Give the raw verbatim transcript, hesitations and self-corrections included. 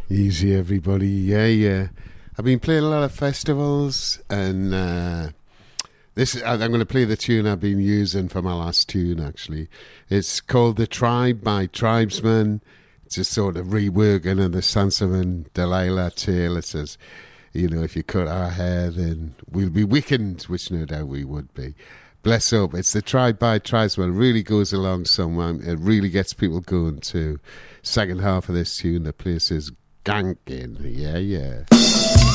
Easy, everybody. Yeah, yeah. I've been playing a lot of festivals, and uh, this I'm going to play the tune I've been using for my last tune, actually. It's called The Tribe by Tribesmen. It's a sort of reworking of the Sansa and Delilah tale. It says, you know, if you cut our hair, then we'll be Wiccans, which no doubt we would be. Bless up. It's The Tribe by Tribesmen. It really goes along somewhere. It really gets people going too. Second half of this tune, the place is ganking. Yeah, yeah.